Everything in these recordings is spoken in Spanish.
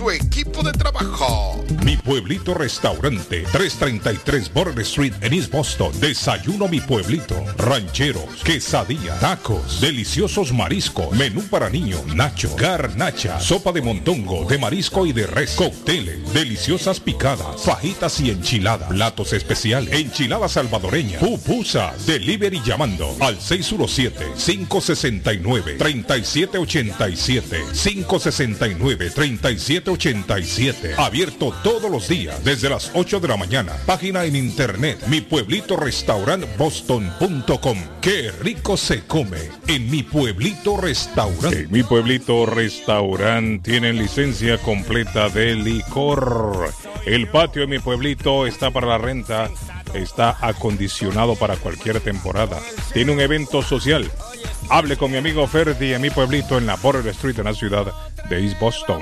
su equipo de trabajo. Mi Pueblito Restaurante, 333 Border Street en East Boston. Desayuno Mi Pueblito. Rancheros, quesadilla, tacos, deliciosos mariscos, menú para niños, nacho, garnacha, sopa de montongo, de marisco y de res, cócteles, deliciosas picadas, fajitas y enchiladas, platos especiales, enchilada salvadoreña, pupusas, delivery llamando al 617-569-3787, 569-3787, abierto todos los días desde las 8 de la mañana, página en internet, mipueblitorestaurantboston.com. Qué rico se come en Mi Pueblito Restaurante. Mi Pueblito Restaurant tienen licencia completa de licor. El patio de Mi Pueblito está para la renta, está acondicionado para cualquier temporada. Tiene un evento social. Hable con mi amigo Ferdi en Mi Pueblito en la Border Street en la ciudad de East Boston.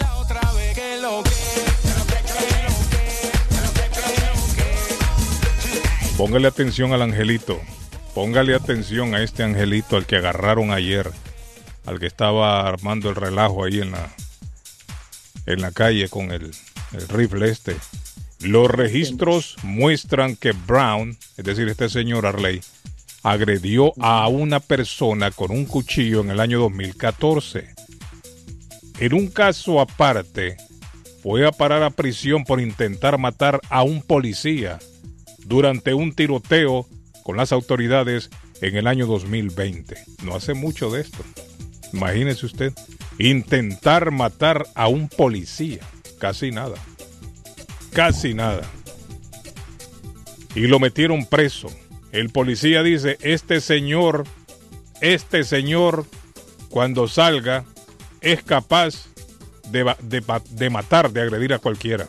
Póngale atención al angelito. Póngale atención a este angelito al que agarraron ayer, al que estaba armando el relajo ahí en la calle con el rifle este. Los registros muestran que Brown, es decir, este señor Arley, agredió a una persona con un cuchillo en el año 2014. En un caso aparte, fue a parar a prisión por intentar matar a un policía durante un tiroteo con las autoridades en el año 2020. No hace mucho de esto. Imagínese usted, intentar matar a un policía. Casi nada. Casi nada. Y lo metieron preso. El policía dice, este señor, cuando salga, es capaz de matar, de agredir a cualquiera.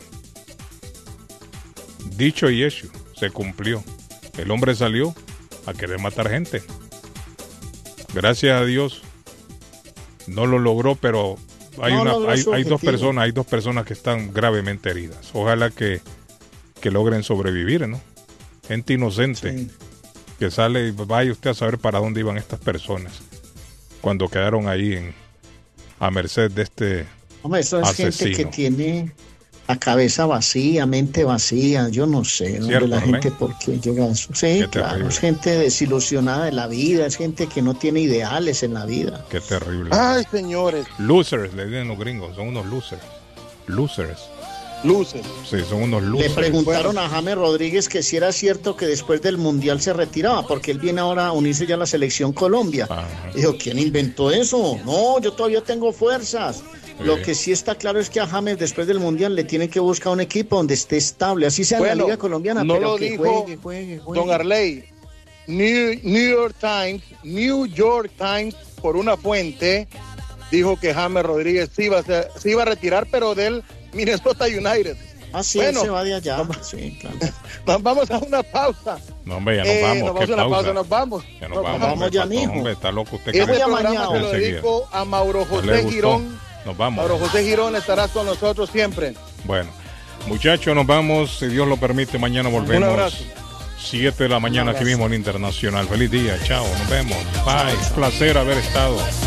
Dicho y hecho, se cumplió. El hombre salió a querer matar gente. Gracias a Dios no lo logró, pero hay dos personas que están gravemente heridas. Ojalá que logren sobrevivir, ¿no? Gente inocente, sí, que sale y vaya usted a saber para dónde iban estas personas cuando quedaron ahí a merced de este eso es asesino. Gente que tiene la cabeza vacía, mente vacía, yo no sé, ¿Cierto, la gente por qué llega a eso. Sí, claro, es gente desilusionada de la vida, es gente que no tiene ideales en la vida. Qué terrible. Ay, señores. Losers, le dicen los gringos, son unos losers. Sí, son unos losers. Le preguntaron a James Rodríguez que si era cierto que después del Mundial se retiraba, porque él viene ahora a unirse ya a la Selección Colombia. Dijo, ¿quién inventó eso? No, yo todavía tengo fuerzas. Lo que sí está claro es que a James después del Mundial le tienen que buscar un equipo donde esté estable, así sea en la Liga Colombiana, no pero lo que dijo juegue. Don Arley. New York Times, por una fuente, dijo que James Rodríguez se iba a retirar, pero del Minnesota United. Ah, sí, bueno, él se va de allá. Sí, claro. Nos vamos a una pausa. No, hombre, ya nos vamos. Nos vamos a una pausa, nos vamos. Ya nos vamos ya, mijo. Hombre, está loco usted. Este programa se lo dedico a Mauro José Girón. Nos vamos. Mauro José Girón estará con nosotros siempre. Bueno, muchachos, nos vamos. Si Dios lo permite, mañana volvemos. Un abrazo. 7 de la mañana aquí mismo en Internacional. Feliz día. Chao. Nos vemos. Bye. Placer haber estado.